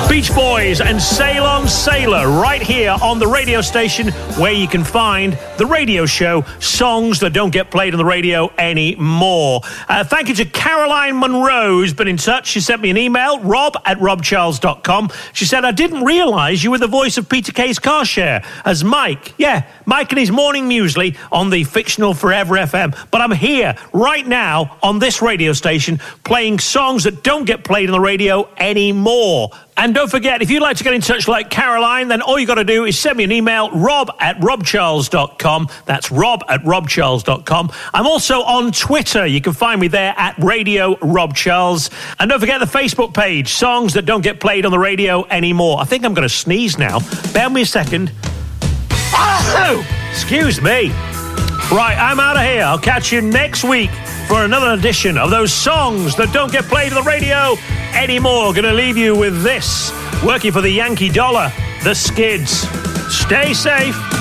Beach Boys and Sail On Sailor right here on the radio station where you can find the radio show Songs That Don't Get Played on the Radio Anymore. Thank you to Caroline Monroe, who's been in touch. She sent me an email, rob@robcharles.com. She said, I didn't realise you were the voice of Peter Kay's Car Share as Mike. Yeah, Mike and his morning muesli on the fictional Forever FM. But I'm here right now on this radio station playing songs that don't get played on the radio anymore. And don't forget, if you'd like to get in touch like Caroline, then all you got to do is send me an email, rob@robcharles.com. That's rob@robcharles.com. I'm also on Twitter. You can find me there at Radio Rob Charles. And don't forget the Facebook page, Songs That Don't Get Played on the Radio Anymore. I think I'm going to sneeze now. Bear me a second. Oh, excuse me. Right, I'm out of here. I'll catch you next week for another edition of those songs that don't get played on the radio anymore. Gonna leave you with this, working for the Yankee Dollar, The Skids. Stay safe.